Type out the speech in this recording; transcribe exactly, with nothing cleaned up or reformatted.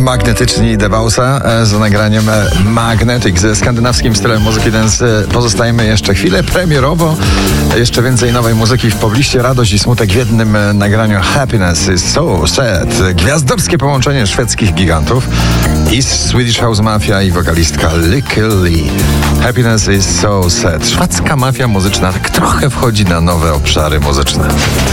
magnetyczni Devausa z nagraniem Magnetic ze skandynawskim stylem muzyki dance. Pozostajemy jeszcze chwilę premierowo. Jeszcze więcej nowej muzyki w pobliście. Radość i smutek w jednym nagraniu. Happiness is so sad. Gwiazdorskie połączenie szwedzkich gigantów i Swedish House Mafia i wokalistka Lykke Li. Happiness is so sad. Szwedzka mafia muzyczna tak trochę wchodzi na nowe obszary muzyczne.